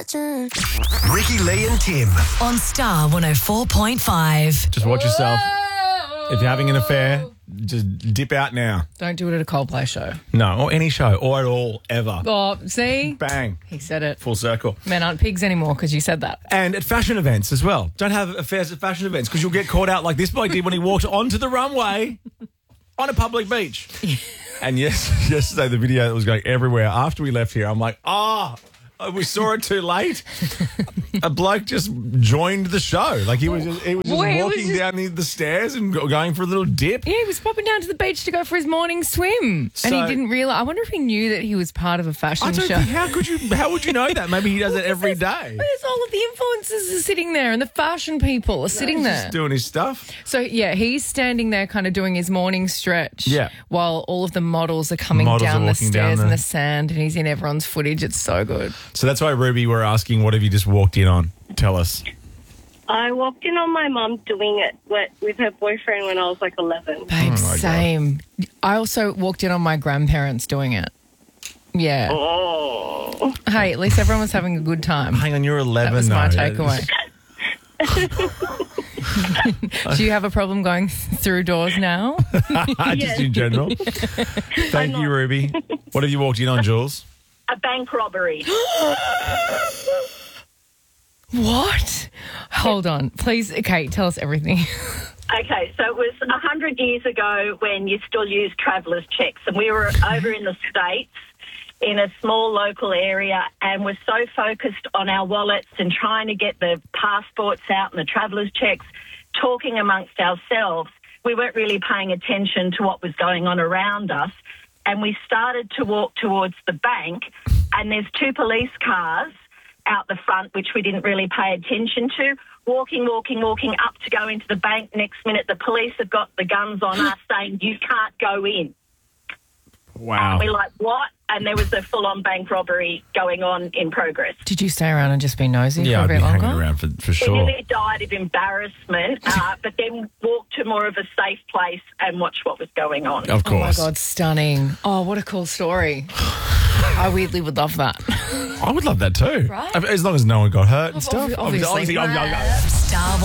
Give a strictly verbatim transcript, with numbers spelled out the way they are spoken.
Ricky, Lee and Tim. On Star one oh four point five. Just watch yourself. If you're having an affair, just dip out now. Don't do it at a Coldplay show. No, or any show, or at all, ever. Oh, see? Bang. He said it. Full circle. Men aren't pigs anymore because you said that. And at fashion events as well. Don't have affairs at fashion events because you'll get caught out like this bloke did when he walked onto the runway on a public beach. And yes, yesterday the video that was going everywhere after we left here, I'm like, oh, we saw it too late. A bloke just joined the show. Like he was just, he was just Boy, walking was just... down the, the stairs and go- going for a little dip. Yeah, he was popping down to the beach to go for his morning swim. So- and he didn't realise. I wonder if he knew that he was part of a fashion I don't show. think, how could you, how would you know that? Maybe he does it every day. There's all of the influencers are sitting there and the fashion people are sitting He's there. just doing his stuff. So, yeah, he's standing there kind of doing his morning stretch Yeah. while all of the models are coming Models down are the walking stairs down in the- the sand and he's in everyone's footage. It's so good. So that's why, Ruby, we're asking, what have you just walked in on? Tell us. I walked in on my mum doing it with, with her boyfriend when I was like eleven. Babe, Oh, my same. I also walked in on my grandparents doing it. Yeah. Oh. Hey, at least everyone was having a good time. Hang on, you're eleven. That was my though. takeaway. Do you have a problem going through doors now? Just in general. Thank you, not. Ruby. What have you walked in on, Jules? A bank robbery. What? Hold on. Please, okay, tell us everything. Okay, so it was one hundred years ago when you still used travellers' checks, and we were over in the States in a small local area and were so focused on our wallets and trying to get the passports out and the travellers' checks, talking amongst ourselves, we weren't really paying attention to what was going on around us. And we started to walk towards the bank, and there's two police cars out the front, which we didn't really pay attention to. Walking, walking, walking up to go into the bank. Next minute, the police have got the guns on us saying, you can't go in. Wow. And we're like, what? And there was a full-on bank robbery going on in progress. Did you stay around and just be nosy Yeah, for a I'd bit be longer? hanging around for, for We sure. nearly died of embarrassment, uh, but then walked to more of a safe place and watched what was going on. Of Oh, my course. God, stunning. Oh, what a cool story. I weirdly would love that. I would love that too. Right? As long as no one got hurt and Ob- stuff. obviously. obviously, obviously, obviously. Star